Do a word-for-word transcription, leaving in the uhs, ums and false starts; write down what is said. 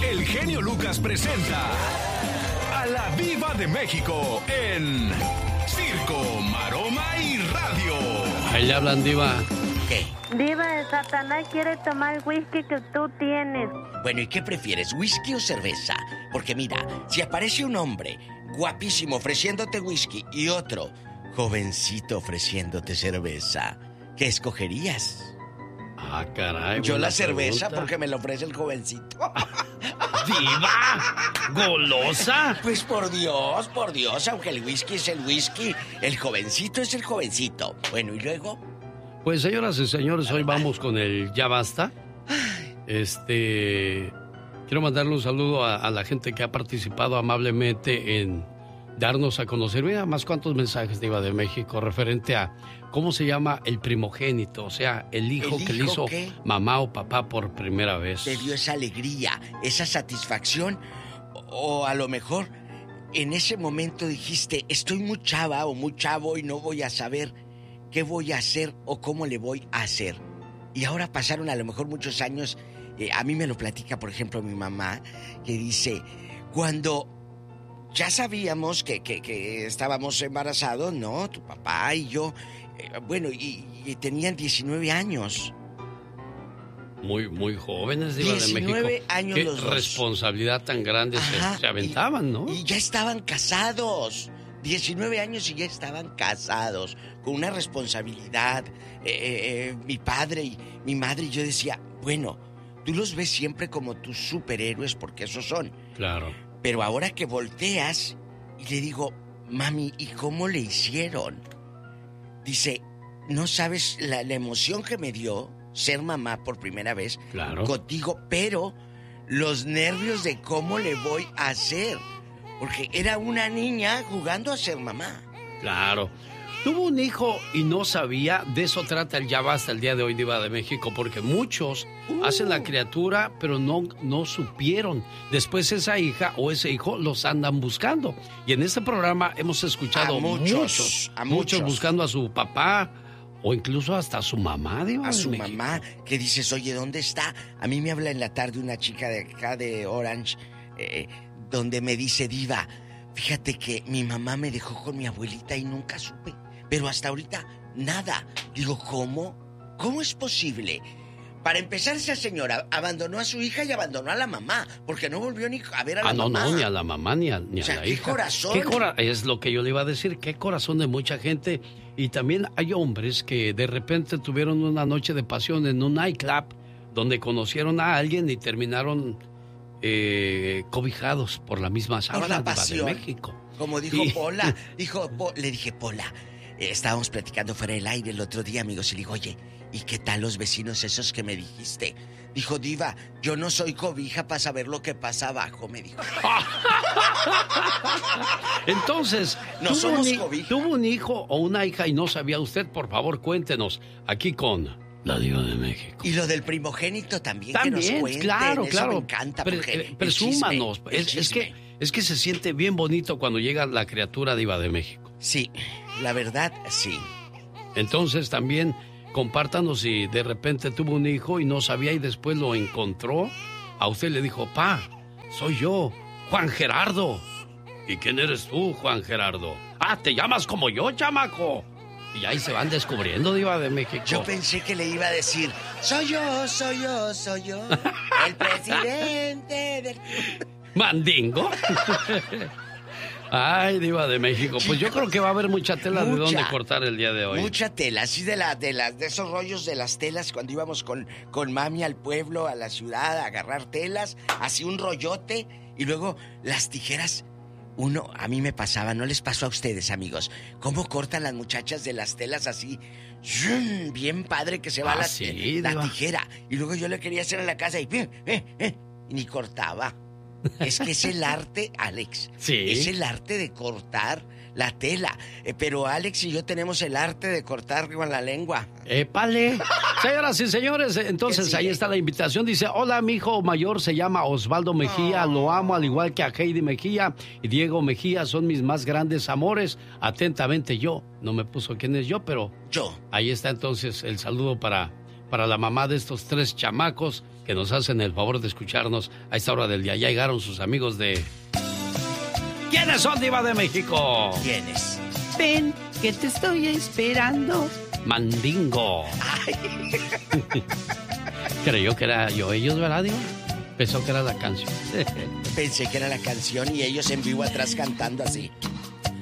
el genio Lucas presenta a la Diva de México en Circo, Maroma y Radio. Ahí le hablan, Diva. ¿Qué? Diva, el Satanás quiere tomar el whisky que tú tienes. Bueno, ¿y qué prefieres, whisky o cerveza? Porque mira, si aparece un hombre guapísimo ofreciéndote whisky y otro jovencito ofreciéndote cerveza, ¿qué escogerías? Ah, caray. Yo la cerveza pregunta. porque me lo ofrece el jovencito. ¡Diva! ¿Golosa? Pues por Dios, por Dios, aunque el whisky es el whisky, el jovencito es el jovencito. Bueno, ¿y luego? Pues, señoras y señores, hoy vamos con el Ya Basta. Este... Quiero mandarle un saludo a, a la gente que ha participado amablemente en darnos a conocer. Mira, más cuántos mensajes, Diva de México, referente a cómo se llama el primogénito, o sea, el hijo, ¿El que le hijo hizo qué? mamá o papá por primera vez. Te dio esa alegría, esa satisfacción, o, o a lo mejor en ese momento dijiste, estoy muy chava o muy chavo y no voy a saber qué voy a hacer o cómo le voy a hacer. Y ahora pasaron a lo mejor muchos años. Eh, a mí me lo platica, por ejemplo, mi mamá, que dice, cuando ya sabíamos que, que, que estábamos embarazados, ¿no? Tu papá y yo, eh, bueno, y, y tenían diecinueve años. Muy, muy jóvenes, Diva de México. diecinueve años Qué los dos. responsabilidad tan grande Ajá, se, se aventaban, y, ¿no? Y ya estaban casados. diecinueve años y ya estaban casados, con una responsabilidad. Eh, eh, eh, mi padre y mi madre y yo decía, bueno, tú los ves siempre como tus superhéroes porque esos son. Claro. Pero ahora que volteas y le digo, mami, ¿y cómo le hicieron? Dice, no sabes la, la emoción que me dio ser mamá por primera vez Claro. contigo, pero los nervios de cómo le voy a hacer. Porque era una niña jugando a ser mamá. Claro. Tuvo un hijo y no sabía. De eso trata el Ya Basta el día de hoy, Diva de México, porque muchos uh. hacen la criatura, pero no, no supieron. Después esa hija o ese hijo los andan buscando. Y en este programa hemos escuchado a muchos, muchos, a muchos muchos buscando a su papá o incluso hasta a su mamá, Diva A de su México. mamá, que dices, oye, ¿dónde está? A mí me habla en la tarde una chica de acá de Orange, eh, donde me dice, Diva, fíjate que mi mamá me dejó con mi abuelita y nunca supe. Pero hasta ahorita, nada. Digo, ¿cómo? ¿Cómo es posible? Para empezar, esa señora abandonó a su hija y abandonó a la mamá, porque no volvió ni a ver a la Ah, no, mamá. no, ni a la mamá ni a, ni O sea, a la ¿qué hija. corazón? ¿Qué cora- es lo que yo le iba a decir, qué corazón de mucha gente. Y también hay hombres que de repente tuvieron una noche de pasión en un nightclub donde conocieron a alguien y terminaron eh, cobijados por la misma sábana, Por la Diva de pasión. México. Como dijo Y- Pola, dijo, Po- le dije, Pola, eh, estábamos platicando fuera del aire el otro día, amigos, y le digo, oye, ¿y qué tal los vecinos esos que me dijiste? Dijo, Diva, yo no soy cobija para saber lo que pasa abajo, me dijo. Entonces, No ¿tuvo, somos un, hi- cobija. ¿tuvo un hijo o una hija y no sabía usted? Por favor, cuéntenos. Aquí con la Diva de México. Y lo del primogénito también, que También, nos cuenten. claro, Eso claro. me encanta, Pre- porque eh, el presúmanos. chisme, el es, es chisme. que, es que se siente bien bonito cuando llega la criatura Diva de México. Sí, la verdad, sí. Entonces también compártanos si de repente tuvo un hijo y no sabía y después lo encontró. A usted le dijo, pa, soy yo, Juan Gerardo. ¿Y quién eres tú, Juan Gerardo? Ah, te llamas como yo, chamaco. Y ahí se van descubriendo, Diva de México. Yo pensé que le iba a decir, soy yo, soy yo, soy yo, el presidente del... ¿Mandingo? Ay, Diva de México. Pues yo creo que va a haber mucha tela de Mucha. dónde cortar el día de hoy. Mucha tela, así de la, de las, de esos rollos de las telas cuando íbamos con, con mami al pueblo, a la ciudad, a agarrar telas, así un rollote, y luego las tijeras. Uno, a mí me pasaba, no les pasó a ustedes, amigos, cómo cortan las muchachas de las telas así, ¡zum! Bien padre que se va Ah, la, sí, la Diva. tijera, y luego yo le quería hacer en la casa y, eh, eh, eh, y ni cortaba. Es que es el arte, Alex. Sí. Es el arte de cortar la tela. Eh, pero Alex y yo tenemos el arte de cortar con la lengua. ¡Épale! Señoras y señores, entonces ahí está la invitación. Dice, hola, mi hijo mayor se llama Osvaldo Mejía, Oh. lo amo al igual que a Heidi Mejía y Diego Mejía, son mis más grandes amores. Atentamente yo. No me puso quién es yo, pero Yo. ahí está entonces el saludo para para la mamá de estos tres chamacos que nos hacen el favor de escucharnos a esta hora del día. Ya llegaron sus amigos de... ¿Quiénes son, Diva de México? ¿Quiénes? Ven, que te estoy esperando. Mandingo. Creyó que era yo ellos, ¿verdad, Diva? Pensó que era la canción. Pensé que era la canción y ellos en vivo atrás cantando así.